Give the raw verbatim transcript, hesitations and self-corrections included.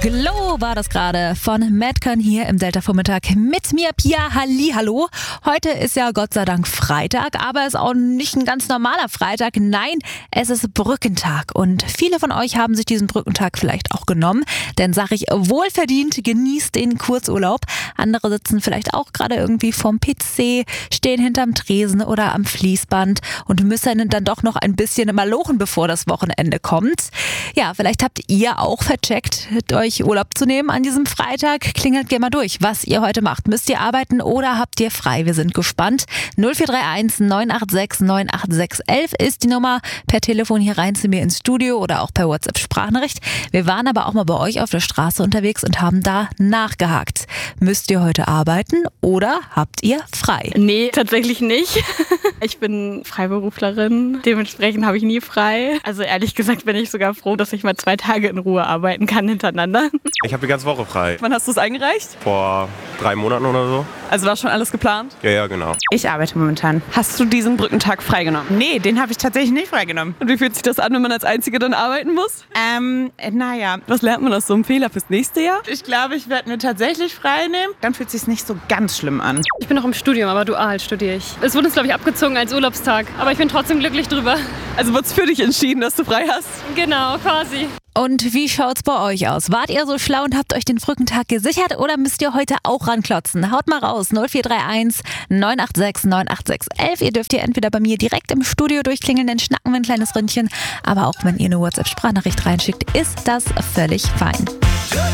Glow war das gerade von Madcon hier im Delta-Vormittag mit mir, Pia. Hallihallo. Heute ist ja Gott sei Dank Freitag, aber es ist auch nicht ein ganz normaler Freitag. Nein, es ist Brückentag und viele von euch haben sich diesen Brückentag vielleicht auch genommen, denn sag ich wohlverdient, genießt den Kurzurlaub. Andere sitzen vielleicht auch gerade irgendwie vorm P C, stehen hinterm Tresen oder am Fließband und müssen dann doch noch ein bisschen malochen, bevor das Wochenende kommt. Ja, vielleicht habt ihr auch vercheckt, euch Urlaub zu nehmen an diesem Freitag. Klingelt gerne mal durch, was ihr heute macht. Müsst ihr arbeiten oder habt ihr frei? Wir sind gespannt. null vier drei eins neun acht sechs neun acht sechs eins ist die Nummer. Per Telefon hier rein zu mir ins Studio oder auch per WhatsApp-Sprachnachricht. Wir waren aber auch mal bei euch auf der Straße unterwegs und haben da nachgehakt. Müsst ihr heute arbeiten oder habt ihr frei? Nee, tatsächlich nicht. Ich bin Freiberuflerin, dementsprechend habe ich nie frei. Also ehrlich gesagt bin ich sogar froh, dass ich mal zwei Tage in Ruhe arbeiten kann hintereinander. Ich habe die ganze Woche frei. Wann hast du es eingereicht? Vor drei Monaten oder so. Also war schon alles geplant? Ja, ja, genau. Ich arbeite momentan. Hast du diesen Brückentag freigenommen? Nee, den habe ich tatsächlich nicht freigenommen. Und wie fühlt sich das an, wenn man als Einzige dann arbeiten muss? Ähm, äh, naja. Was lernt man aus so einem Fehler fürs nächste Jahr? Ich glaube, ich werde mir tatsächlich frei nehmen. Dann fühlt es sich nicht so ganz schlimm an. Ich bin noch im Studium, aber dual studiere ich. Es wurde uns, glaube ich, abgezogen als Urlaubstag. Aber ich bin trotzdem glücklich drüber. Also wurde es für dich entschieden, dass du frei hast? Genau, quasi. Und wie schaut's bei euch aus? Wart ihr so schlau und habt euch den Brückentag gesichert oder müsst ihr heute auch ranklotzen? Haut mal raus, null vier drei eins neun acht sechs neun acht sechs eins. Ihr dürft hier entweder bei mir direkt im Studio durchklingeln, dann schnacken wir ein kleines Ründchen. Aber auch wenn ihr eine WhatsApp-Sprachnachricht reinschickt, ist das völlig fein.